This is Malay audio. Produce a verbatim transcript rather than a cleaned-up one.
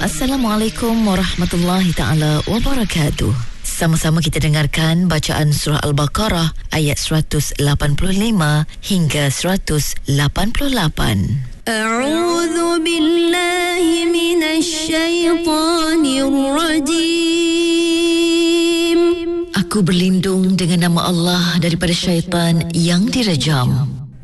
Assalamualaikum warahmatullahi ta'ala wabarakatuh. Sama-sama kita dengarkan bacaan surah Al-Baqarah ayat seratus lapan puluh lima hingga seratus lapan puluh lapan. A'udzu billahi minasy syaithanir rajim. Aku berlindung dengan nama Allah daripada syaitan yang dirajam.